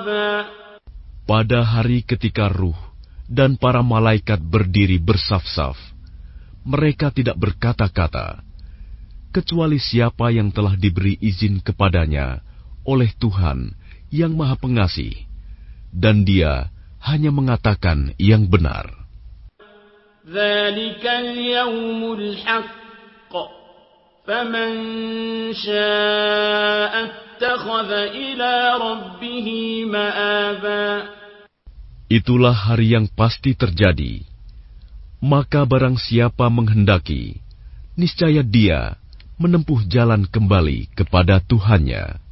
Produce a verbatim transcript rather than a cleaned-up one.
Pada hari ketika ruh dan para malaikat berdiri bersaf-saf, mereka tidak berkata-kata, kecuali siapa yang telah diberi izin kepadanya oleh Tuhan yang Maha Pengasih, dan Dia hanya mengatakan yang benar. Dzalikal yaumul haqq, faman syaa'a ittakhadha ila rabbih ma'aba. Itulah hari yang pasti terjadi. Maka barang siapa menghendaki, niscaya dia menempuh jalan kembali kepada Tuhannya.